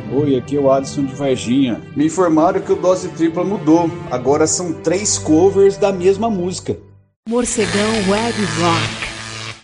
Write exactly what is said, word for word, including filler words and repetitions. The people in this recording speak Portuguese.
Oi, aqui é o Alisson de Varginha. Me informaram que o Dose Tripla mudou. Agora são três covers da mesma música. Morcegão Web Rock.